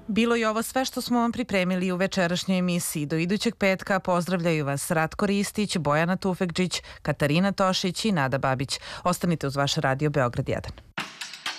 Bilo je ovo sve što smo vam pripremili u večerašnjoj emisiji. Do idućeg petka pozdravljaju vas Ratko Ristić, Bojana Tufekđić, Katarina Tošić i Nada Babić. Ostanite uz vaš radio Beograd 1.